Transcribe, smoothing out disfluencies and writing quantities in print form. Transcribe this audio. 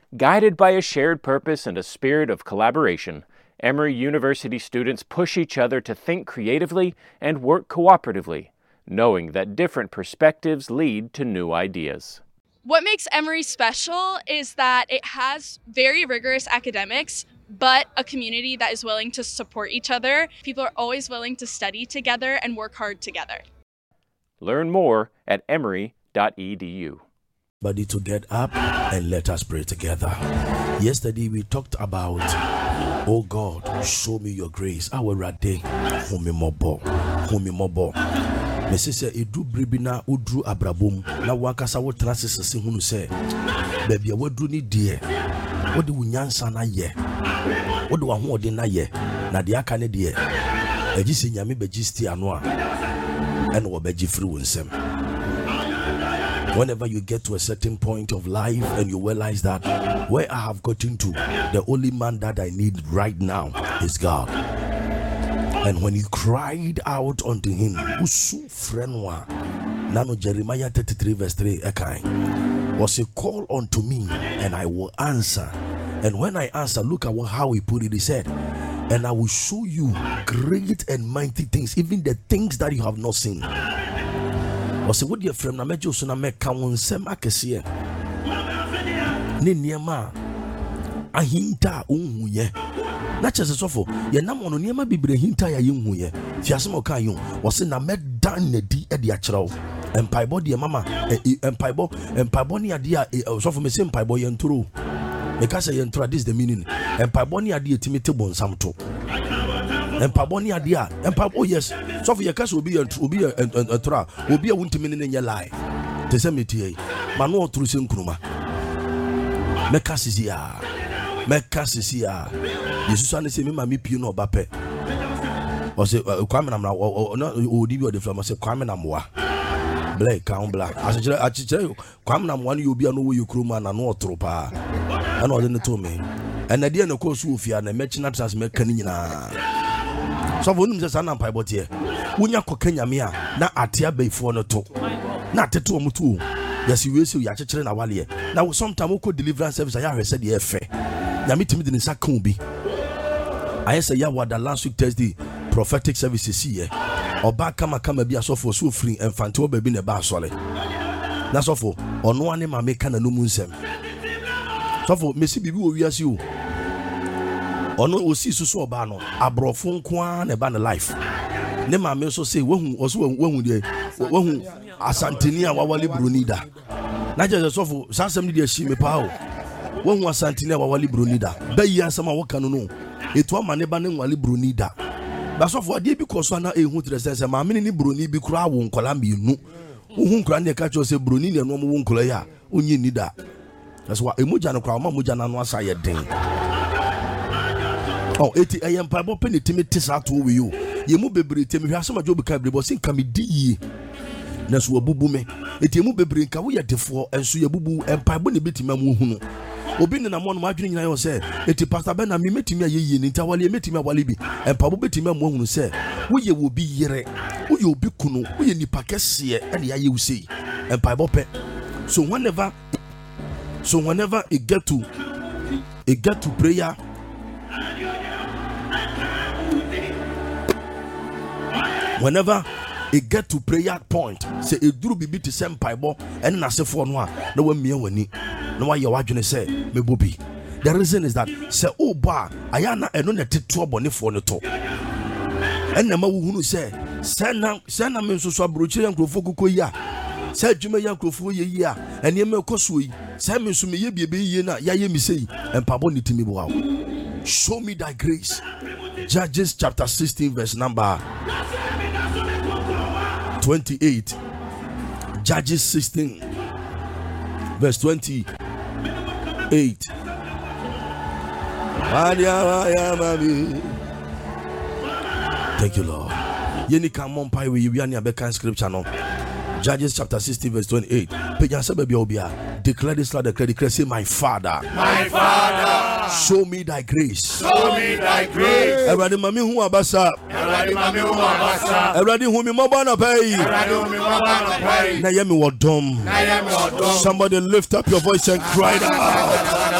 Guided by a shared purpose and a spirit of collaboration, Emory University students push each other to think creatively and work cooperatively, knowing that different perspectives lead to new ideas. What makes Emory special is that it has very rigorous academics, but a community that is willing to support each other. People are always willing to study together and work hard together. Learn more at emory.edu. Everybody to get up and let us pray together. Yesterday we talked about, oh God, show me your grace. Our rade, home mobo. Me say edu bribina udru abrabom na wankasa wo transis se hunu se baby wadru ni die wode wunyansa na ye wode wa hoode na ye na de aka ne de agisi nyame bagisti ano a ene wo bagi free wonsem. Whenever you get to a certain point of life and you realize that where I have gotten to, the only man that I need right now is God. And when he cried out unto him, Usu frenwa, Nano Jeremiah 33 verse 3 was a call unto me and I will answer. And when I answer, look at how he put it. He said, and I will show you great and mighty things, even the things that you have not seen. Was what your friend Namejo Suna make come sem akese ne niema ahinta unhuye na chese sofo ye nam ono niema bibre hinta ya yenhuye fiase mo kan yon was na medan na di e de akyerew empaibo de mama empaibo ne ade a sofo me se empaibo ye nturo me ka se ye nturo, this is the meaning. Empaibo ne ade etimite bonsam to empaboni adia empabo, yes, so for your case will be a tra will be a winter minute in your life. The same tea mano through some kruma mekasisia Jesus and say me mami pino bape or say kwame nam na o di bi the flam say kwame nam wa black count black as kwame nam one you be no you kruma na no tropa and all the to me and the no course ofia na mechina trans mekani nyina. So when you say na mpaibo tie wonya kokanya me a na atia beifo no to na teto omutu yes we say ya chekere na wale na sometimes we deliverance service ya hwese de efe na mitimi de nsa kan obi I say ya wada last week Thursday prophetic services here oba kama bi asofo so free infante oba bi na ba asole na sofo ono ane ma meka na no mu nsem sofo mesi bibi wo wiase o ono osi susu oba no abrofo nko na ba na life ne ma me so say wahu de wahu asanteni a wawale bronida na je sofo sasem ni de shi me pa o wahu asanteni a wawale bronida ba yi asem a woka no etu ama ne ba ne nwale bronida ba sofo ade bi koso na ehu tresense ma me ni broni bi kura wo nkola mienu uhu nkura ne ka cho say broni ne no mo wo nkola ya onyi nida that's why emoja no kura ma moja na no asa ye den. Oh, eti ayem pabo penitimi tisa to we you. Ye mu bebre temi hwa sama job ka bebre sin ka me di na so abubu me. Eti mu bebre nka wo ye defo enso ye bubu empabo ne betima mu hu no. Obi ne na mo no adwene nyina yo se eti pastor ben na me metimi ayeyi ni ntawale metimi awale bi empabo betimi mu hu se wo ye wo bi yere wo ye obi kunu wo ye nipa kese e de aye usei empabo pe. So whenever it get to prayer, whenever it get to prayer point, say it duru bibi to send paibo and na se for no na wa mia wani na wa ye wadwene say me bobi. The reason is that say oba ayana eno na teto bone for no to and na ma wo hunu say sena me so abrochi yankrofo kokoyi say dwuma yankrofo ye yi a ene me koso yi say me so me ye biebe yi na ya ye mi sei empabo ni timi bo. Show me thy grace. Judges chapter 16 verse number 28. Judges 16 verse 28. Thank you, Lord. Yeni kamon pai we yibi ani abekan scripture no. Judges chapter 16 verse 28. Declare this loud, declare, say, my Father, show me thy grace. Show me thy grace. Everybody, mami hu abasa. Everybody, hu mi mobana pay. Na yemi wadom. Somebody lift up your voice and cry out.